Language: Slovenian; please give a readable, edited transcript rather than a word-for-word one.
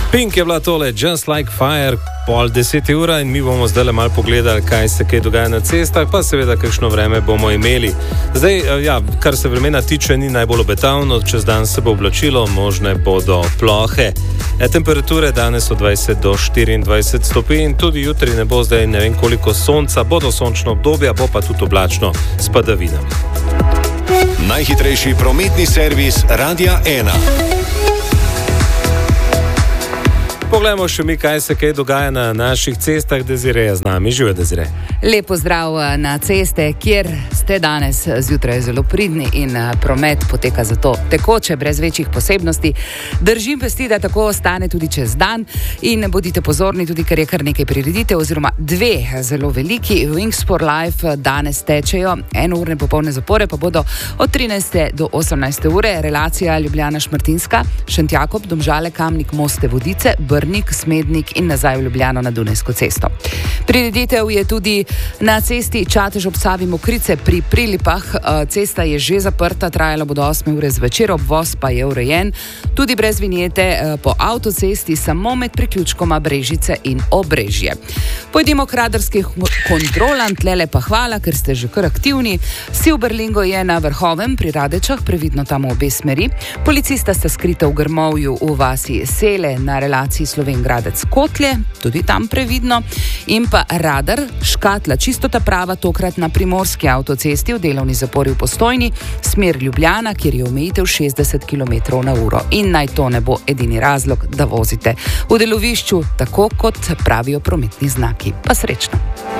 Pink je bila tole Just Like Fire, 9:30 in mi bomo zdaj malo pogledali, kaj se kaj dogaja na cestah, pa seveda kakšno vreme bomo imeli. Zdaj, kar se vremena tiče, ni najbolj obetavno, čez dan se bo oblačilo, možne bodo plohe. Temperature danes od 20 do 24 stopinj, tudi jutri ne bo zdaj ne vem koliko sonca, bodo sončno obdobja, bo pa tudi oblačno s padavinami. Najhitrejši prometni servis Radia 1. Poglejmo še mi, kaj se kaj dogaja na naših cestah. Desiree je z nami. Živijo, Desiree. Lep pozdrav na ceste, kjer ste danes zjutraj zelo pridni in promet poteka zato tekoče, brez večjih posebnosti. Držim pesti, da tako ostane tudi čez dan in bodite pozorni tudi, ker je kar nekaj prireditev, oziroma dve zelo veliki. Wings for Life danes tečejo, 1 urne popolne zapore pa bodo od 13. do 18. ure. Relacija Ljubljana-Šmartinska, Šentjakob, Domžale, Kamnik, Moste, Vodice, Brnik, Smednik in nazaj v Ljubljano na Dunajsko cesto. Prireditev je tudi na cesti Čatež ob Savi Mokrice pri Prilipah. Cesta je že zaprta, trajala bo do 8 ure zvečer, obvoz pa je urejen. Tudi brez vinjete po avtocesti, samo med priključkoma Brežice in Obrežje. Pojdimo k radarskih kontrolam, tlele pa hvala, ker ste že kar aktivni. Silberlingo je na Vrhovem pri Radečah, previdno tam v obe smeri. Policista sta skrita v grmovju v vasi Sele na relaciji Slovenj-Gradec-Kotlje, tudi tam previdno. In pa radar, škatla čistota prava, tokrat na primorski avtocesti v delovni zapori v Postojni, smer Ljubljana, kjer je omejitev 60 km/h. In naj to ne bo edini razlog, da vozite v delovišču, tako kot pravijo prometni znaki. Pa srečno!